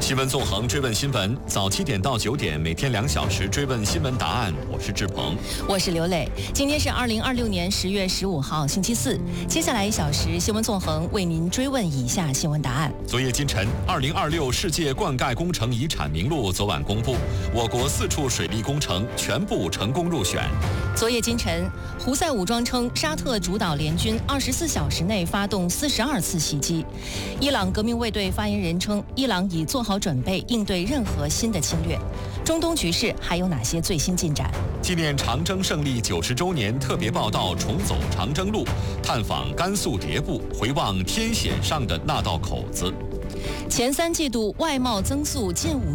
新闻纵横追问新闻，早7点到9点，每天2小时追问新闻答案。我是志鹏， 我是刘磊。今天是2026年10月15号，星期四。接下来1小时，新闻纵横为您追问以下新闻答案。 昨夜今晨，2026世界灌溉工程遗产名录昨晚公布，我国4处水利工程全部成功入选。 昨夜今晨，胡塞武装称沙特主导联军24小时内发动42次袭击。伊朗革命卫队发言人称，伊朗已做好准备应对任何新的侵略。中东局势还有哪些最新进展？ 纪念长征胜利90周年特别报道重走长征路，探访甘肃迭部，回望天险上的那道口子。 前3季度外贸增速近